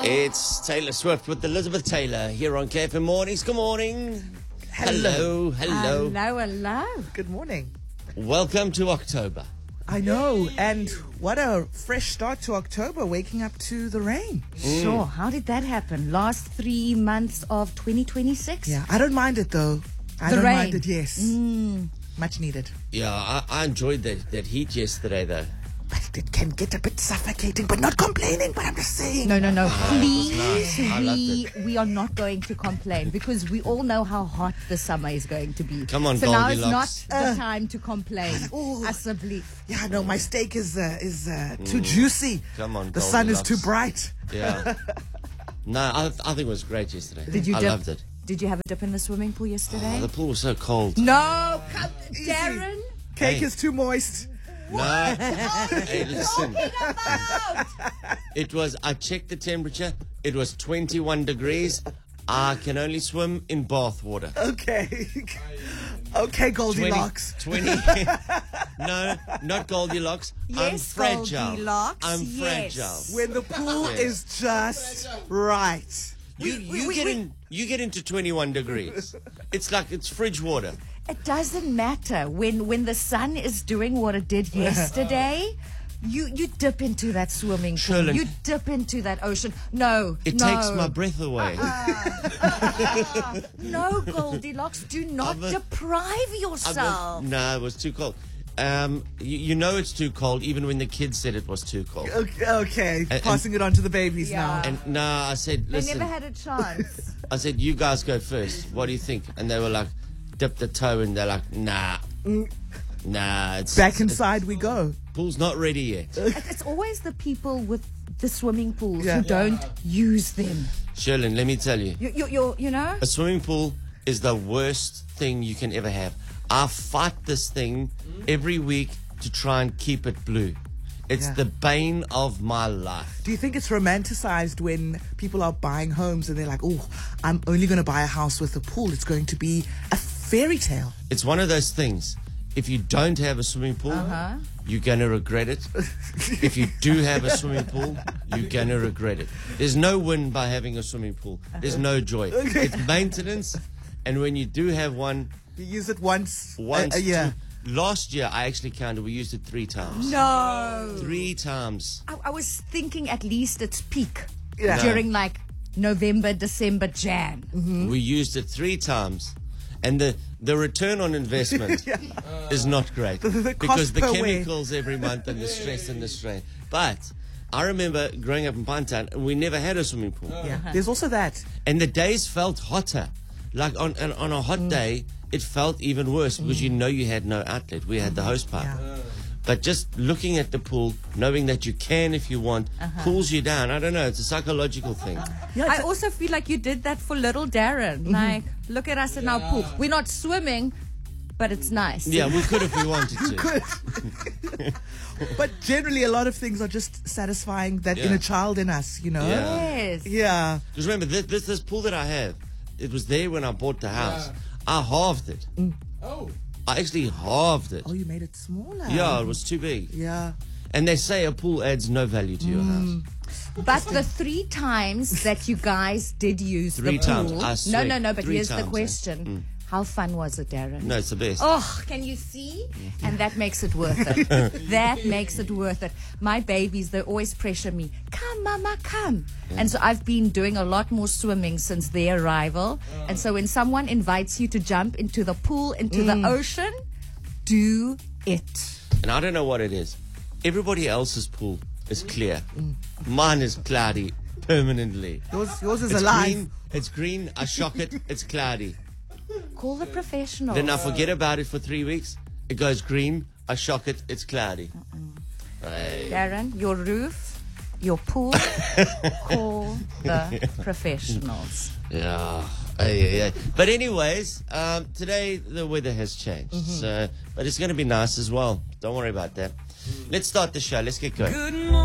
It's Taylor Swift with Elizabeth Taylor here on KFM Mornings. Good morning. Hello. Hello. Good morning. Welcome to October. I know, and what a fresh start to October, waking up to the rain. Sure. How did that happen? Last 3 months of 2026? Yeah, I don't mind it though. I The don't rain. mind it, yes. Much needed. Yeah, I enjoyed that heat yesterday, though. But it can get a bit suffocating, but not complaining, but I'm just saying. No. Please, nice. I loved we are not going to complain because we all know how hot the summer is going to be. Come on, so now is not Goldilocks. the time to complain. Possibly. Yeah, no, my steak is too juicy. Come on, The sun is too Goldilocks. bright. Yeah. No, I think it was great yesterday. Did you I dip? loved it. Did you have a dip in the swimming pool yesterday? Oh, the pool was so cold. No, Darren. Cake Hey. is too moist. No. Hey, listen. About. I checked the temperature. It was 21 degrees. I can only swim in bath water. Okay. Okay, Goldilocks. 20. No, not Goldilocks. I'm Yes, fragile. Goldilocks, I'm yes. fragile. When the pool is just right. You get into 21 degrees. It's like it's fridge water. It doesn't matter when the sun is doing what it did yesterday. You dip into that swimming pool. Sherlyn. You dip into that ocean. No, It no. takes my breath away. No, Goldilocks, do not deprive yourself. No, it was too cold. You know it's too cold even when the kids said it was too cold. Okay. Passing it on to the babies now. Yeah. And no, I said, They listen. never had a chance. I said, you guys go first. What do you think? And they were like, dip the toe, and they're like, nah. Nah, Back inside we go. pool's not ready yet. It's always the people with the swimming pools Yeah. who don't use them. Sherlyn, let me tell you. You know? A swimming pool is the worst thing you can ever have. I fight this thing every week to try and keep it blue. It's Yeah. the bane of my life. Do you think it's romanticized when people are buying homes and they're like, oh, I'm only going to buy a house with a pool. It's going to be a fairy tale. It's one of those things. If you don't have a swimming pool, you're going to regret it. If you do have a swimming pool, you're going to regret it. There's no win by having a swimming pool. There's no joy. It's maintenance. And when you do have one, You use it once once a year. last year, I actually counted. We used it 3 times. No. 3 times. I was thinking at least it's peak Yeah. during like November, December, Jan. We used it 3 times. And the return on investment is not great. The because cost the per wear. chemicals every month and the stress and the strain. But I remember growing up in Pinetown, we never had a swimming pool. Yeah. There's also that. And the days felt hotter. Like on a hot day, it felt even worse because you know you had no outlet. We had the hose pipe. Yeah. But just looking at the pool, knowing that you can if you want, cools you down. I don't know. It's a psychological thing. Yeah, I also feel like you did that for little Darren. Like, look at us in our pool. We're not swimming, but it's nice. Yeah, we could if we wanted to. good. But generally, a lot of things are just satisfying that Yeah. inner child in us, you know? Yeah. Yes. Yeah. Because remember, this pool that I have, it was there when I bought the house. I halved it. I actually halved it. Oh, you made it smaller. Yeah, it was too big. Yeah. And they say a pool adds no value to your house. But the 3 times that you guys did use 3 the times, pool. I swear. No, but 3 here's times, the eh? question. How fun was it, Darren? No, it's the best. Oh, can you see? And that makes it worth it. That makes it worth it. My babies, they always pressure me. Come, Mama, come. And so I've been doing a lot more swimming since their arrival. And so when someone invites you to jump into the pool, into the ocean, do it. And I don't know what it is. Everybody else's pool is clear. Mine is cloudy permanently. Yours is It's alive. green. It's green. I shock it. It's cloudy. Call the professional. Then I forget about it for 3 weeks. It goes green. I shock it. It's cloudy. Hey. Darren, your roof, your pool, call the professionals. Yeah. Yeah. But anyways, today the weather has changed. So, but it's going to be nice as well. Don't worry about that. Let's start the show. Let's get going. Good morning.